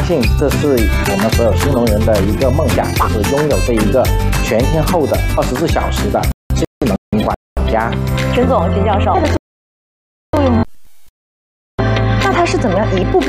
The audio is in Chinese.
信这是我们所有新农人的一个梦想，就是拥有这一个全天候的24小时的智能管家。 陈总、陈教授，那它是怎么样一步步